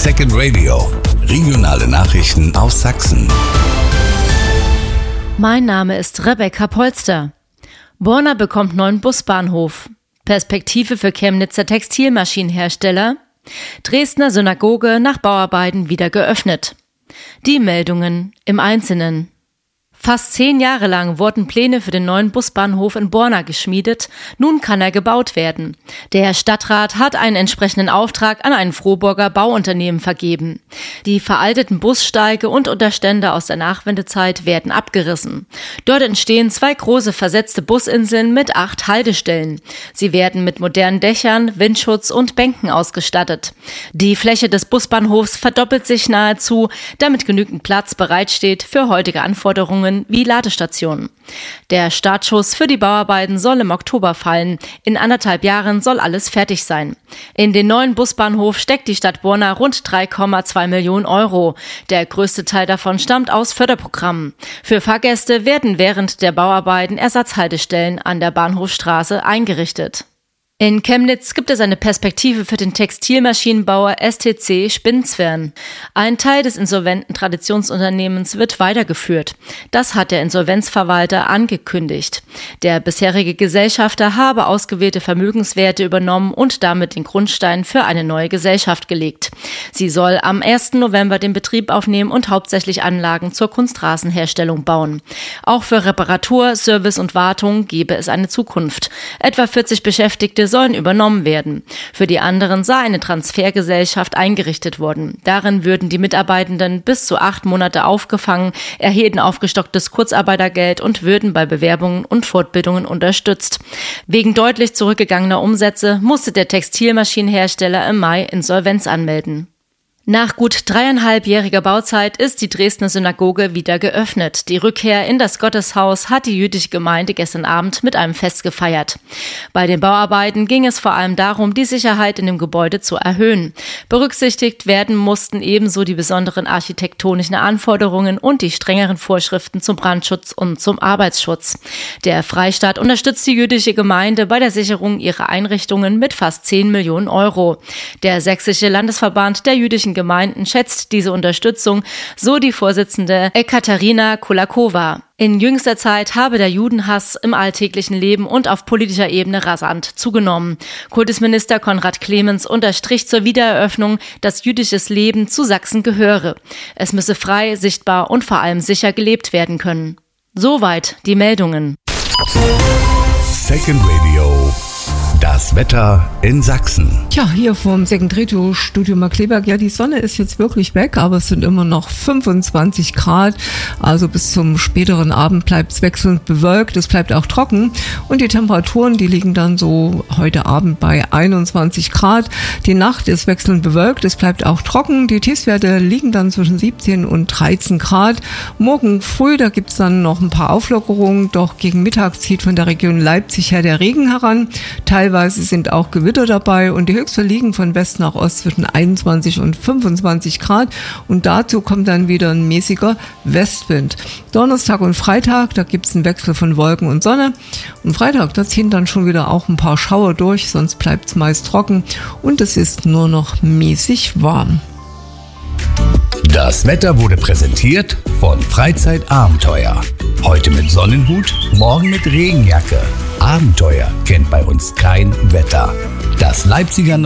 Second Radio, regionale Nachrichten aus Sachsen. Mein Name ist Rebecca Polster. Borna bekommt neuen Busbahnhof. Perspektive für Chemnitzer Textilmaschinenhersteller. Dresdner Synagoge nach Bauarbeiten wieder geöffnet. Die Meldungen im Einzelnen. Fast 10 Jahre lang wurden Pläne für den neuen Busbahnhof in Borna geschmiedet. Nun kann er gebaut werden. Der Stadtrat hat einen entsprechenden Auftrag an ein Frohburger Bauunternehmen vergeben. Die veralteten Bussteige und Unterstände aus der Nachwendezeit werden abgerissen. Dort entstehen 2 große versetzte Businseln mit 8 Haltestellen. Sie werden mit modernen Dächern, Windschutz und Bänken ausgestattet. Die Fläche des Busbahnhofs verdoppelt sich nahezu, damit genügend Platz bereitsteht für heutige Anforderungen wie Ladestationen. Der Startschuss für die Bauarbeiten soll im Oktober fallen. In 1,5 Jahren soll alles fertig sein. In den neuen Busbahnhof steckt die Stadt Borna rund 3,2 Millionen Euro. Der größte Teil davon stammt aus Förderprogrammen. Für Fahrgäste werden während der Bauarbeiten Ersatzhaltestellen an der Bahnhofstraße eingerichtet. In Chemnitz gibt es eine Perspektive für den Textilmaschinenbauer STC Spinnzwern. Ein Teil des insolventen Traditionsunternehmens wird weitergeführt. Das hat der Insolvenzverwalter angekündigt. Der bisherige Gesellschafter habe ausgewählte Vermögenswerte übernommen und damit den Grundstein für eine neue Gesellschaft gelegt. Sie soll am 1. November den Betrieb aufnehmen und hauptsächlich Anlagen zur Kunstrasenherstellung bauen. Auch für Reparatur, Service und Wartung gebe es eine Zukunft. Etwa 40 Beschäftigte sollen übernommen werden. Für die anderen sei eine Transfergesellschaft eingerichtet worden. Darin würden die Mitarbeitenden bis zu 8 Monate aufgefangen, erhielten aufgestocktes Kurzarbeitergeld und würden bei Bewerbungen und Fortbildungen unterstützt. Wegen deutlich zurückgegangener Umsätze musste der Textilmaschinenhersteller im Mai Insolvenz anmelden. Nach gut 3,5-jähriger Bauzeit ist die Dresdner Synagoge wieder geöffnet. Die Rückkehr in das Gotteshaus hat die jüdische Gemeinde gestern Abend mit einem Fest gefeiert. Bei den Bauarbeiten ging es vor allem darum, die Sicherheit in dem Gebäude zu erhöhen. Berücksichtigt werden mussten ebenso die besonderen architektonischen Anforderungen und die strengeren Vorschriften zum Brandschutz und zum Arbeitsschutz. Der Freistaat unterstützt die jüdische Gemeinde bei der Sicherung ihrer Einrichtungen mit fast 10 Millionen Euro. Der Sächsische Landesverband der jüdischen Gemeinden schätzt diese Unterstützung, so die Vorsitzende Ekaterina Kulakova. In jüngster Zeit habe der Judenhass im alltäglichen Leben und auf politischer Ebene rasant zugenommen. Kultusminister Konrad Clemens unterstrich zur Wiedereröffnung, dass jüdisches Leben zu Sachsen gehöre. Es müsse frei, sichtbar und vor allem sicher gelebt werden können. Soweit die Meldungen. Second Radio. Das Wetter in Sachsen. Ja, hier vom Second Radio Studio Markleberg. Ja, die Sonne ist jetzt wirklich weg, aber es sind immer noch 25 Grad. Also bis zum späteren Abend bleibt es wechselnd bewölkt. Es bleibt auch trocken. Und die Temperaturen, die liegen dann so heute Abend bei 21 Grad. Die Nacht ist wechselnd bewölkt. Es bleibt auch trocken. Die Tiefstwerte liegen dann zwischen 17 und 13 Grad. Morgen früh, da gibt's dann noch ein paar Auflockerungen. Doch gegen Mittag zieht von der Region Leipzig her der Regen heran. Teilweise sind auch Gewitter dabei und die Höchste liegen von West nach Ost zwischen 21 und 25 Grad und dazu kommt dann wieder ein mäßiger Westwind. Donnerstag und Freitag, da gibt es einen Wechsel von Wolken und Sonne und Freitag, da ziehen dann schon wieder auch ein paar Schauer durch, sonst bleibt es meist trocken und es ist nur noch mäßig warm. Das Wetter wurde präsentiert von Freizeitabenteuer. Heute mit Sonnenhut, morgen mit Regenjacke. Abenteuer kennt bei uns kein Wetter. Das Leipziger